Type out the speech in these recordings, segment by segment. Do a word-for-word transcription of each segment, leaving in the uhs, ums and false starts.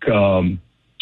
um,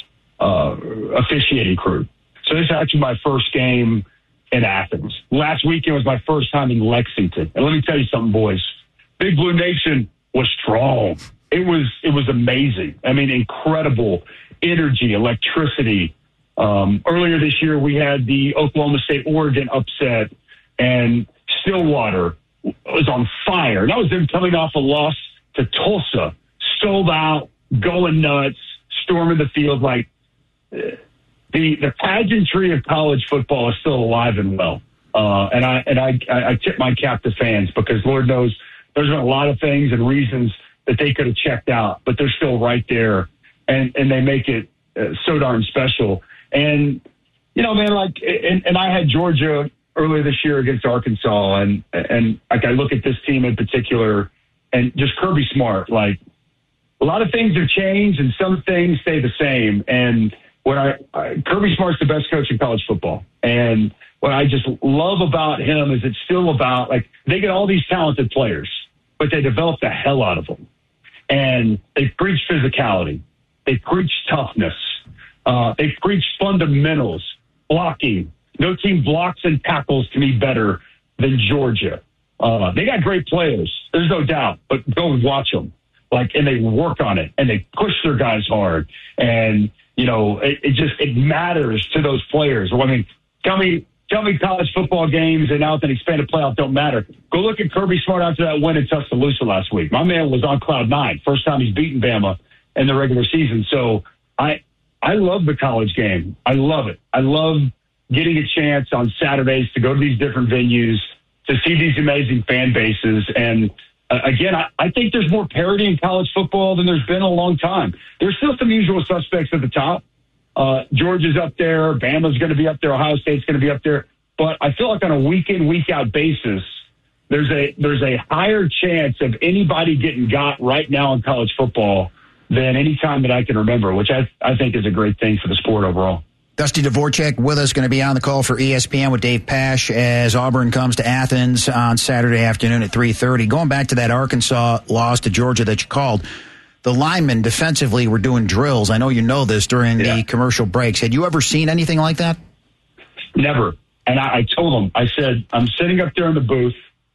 uh, officiating crew. So this is actually my first game in Athens. Last weekend was my first time in Lexington. And let me tell you something, boys. Big Blue Nation was strong. It was it was amazing. I mean, incredible energy, electricity. Um, earlier this year, we had the Oklahoma State-Oregon upset, and Stillwater was on fire. And that was them coming off a loss to Tulsa, sold out, going nuts, storming the field. Like, uh, the the pageantry of college football is still alive and well. Uh, and I and I, I, I tip my cap to fans, because Lord knows there's been a lot of things and reasons that they could have checked out, but they're still right there, and, and they make it uh, so darn special. And, you know, man, like, and, and I had Georgia earlier this year against Arkansas, and, and like, I look at this team in particular, and just Kirby Smart, like, a lot of things have changed and some things stay the same. And what I, I Kirby Smart's the best coach in college football. And what I just love about him is it's still about, like, they get all these talented players, but they develop the hell out of them. And they preach physicality. They preach toughness. Uh, they preach fundamentals, blocking. No team blocks and tackles to me better than Georgia. Uh, they got great players. There's no doubt, but go watch them. Like, and they work on it, and they push their guys hard. And, you know, it, it just, it matters to those players. Well, I mean, tell me, tell me college football games and out an expanded playoff don't matter. Go look at Kirby Smart after that win in Tuscaloosa last week. My man was on cloud nine. First time he's beaten Bama in the regular season. So I, I love the college game. I love it. I love getting a chance on Saturdays to go to these different venues, to see these amazing fan bases. And uh, again, I, I think there's more parity in college football than there's been in a long time. There's still some usual suspects at the top. Uh, Georgia's up there. Bama's going to be up there. Ohio State's going to be up there. But I feel like on a week in, week out basis, there's a there's a higher chance of anybody getting got right now in college football than any time that I can remember, which I I think is a great thing for the sport overall. Dusty Dvorak with us, going to be on the call for E S P N with Dave Pasch as Auburn comes to Athens on Saturday afternoon at three thirty. Going back to that Arkansas loss to Georgia that you called, the linemen defensively were doing drills. I know you know this during yeah. the commercial breaks. Had you ever seen anything like that? Never. And I, I told them, I said, I'm sitting up there in the booth,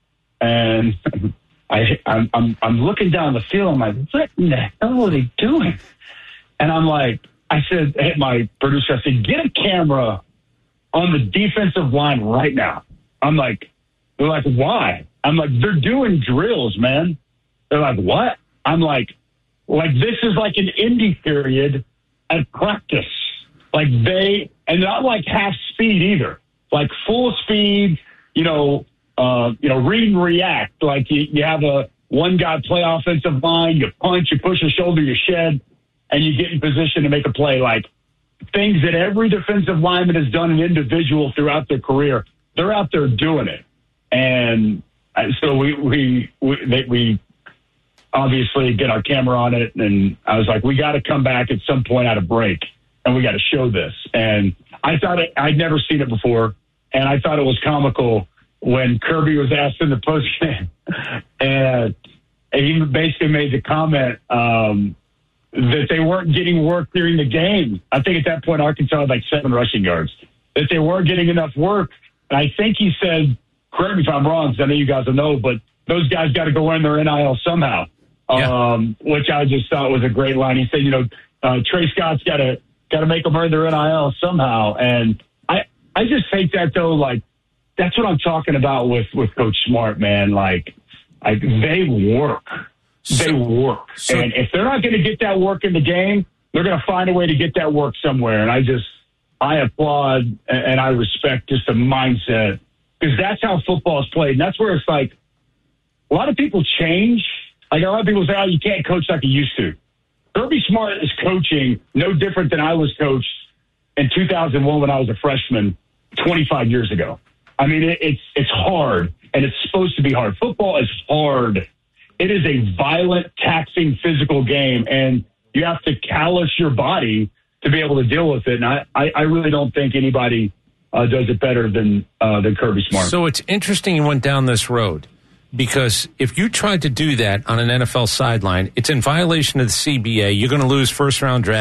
and I, I'm, I'm, I'm looking down the field. I'm like, what in the hell are they doing? And I'm like, I said, hey, my producer, I said, get a camera on the defensive line right now. I'm like, they're like, why? I'm like, they're doing drills, man. They're like, what? I'm like, like this is like an indie period at practice. Like they, and not like half speed either. Like full speed, you know, uh, you know, read and react. Like you, you have a one guy play offensive line, you punch, you push a shoulder, you shed, and you get in position to make a play. Like things that every defensive lineman has done an individual throughout their career. They're out there doing it. And so we, we, we, they, we obviously get our camera on it. And I was like, we got to come back at some point at a break and we got to show this. And I thought it, I'd never seen it before. And I thought it was comical when Kirby was asked in the postgame, and he basically made the comment um, that they weren't getting work during the game. I think at that point Arkansas had like seven rushing yards. That they weren't getting enough work. And I think he said, correct me if I'm wrong, because I know you guys will know, but those guys got to go earn their N I L somehow, yeah. um, which I just thought was a great line. He said, you know, uh, Trey Scott's got to got to make them earn their N I L somehow. And I, I just think that, though, like, that's what I'm talking about with, with Coach Smart, man. Like, like they work. They so, work. So, and if they're not going to get that work in the game, they're going to find a way to get that work somewhere. And I just, I applaud and I respect just the mindset, because that's how football is played. And that's where it's like, a lot of people change. Like, a lot of people say, oh, you can't coach like you used to. Kirby Smart is coaching no different than I was coached in two thousand one when I was a freshman twenty-five years ago. I mean, it, it's it's hard, and it's supposed to be hard. Football is hard. It is a violent, taxing, physical game, and you have to callous your body to be able to deal with it. And I, I, I really don't think anybody uh, does it better than uh, than Kirby Smart. So it's interesting you went down this road, because if you tried to do that on an N F L sideline, it's in violation of the C B A. You're going to lose first-round draft